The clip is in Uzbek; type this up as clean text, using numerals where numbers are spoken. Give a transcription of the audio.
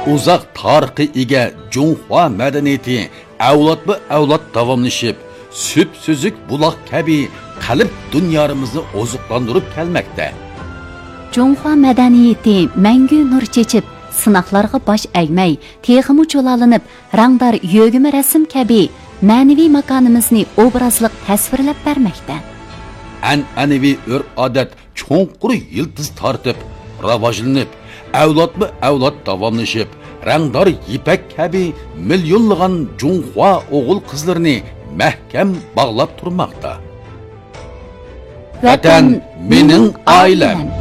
Uzaq tarixi ega Junhua madaniyati avlodma-avlod davomlashib, süp-süzük buloq kabi qalb dunyomizni oziqlantirib kelmoqda. Junhua madaniyati mangu nur chechib, sinoqlarga bosh egmay, texmi cho'lalinib, rangdor yo'g'imi rasm kabi ma'naviy makonimizni obrazliq tasvirlab bermoqda. An'anaviy urf-odat cho'nqur yildiz tortib, rivojlanib, avlodma-avlod davomlashib, rangdor ipak kabi millionlagan Junhua o'g'il qizlarini mahkam bog'lab turmoqda. Vatan mening oilam.